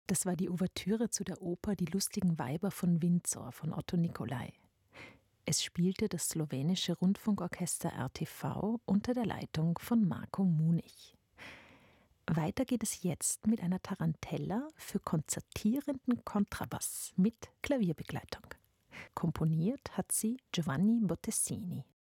Das war die Ouvertüre zu der Oper Die lustigen Weiber von Windsor von Otto Nicolai. Es spielte das slowenische Rundfunkorchester RTV unter der Leitung von Marko Munich. Weiter geht es jetzt mit einer Tarantella für konzertierenden Kontrabass mit Klavierbegleitung. Komponiert hat sie Giovanni Bottesini.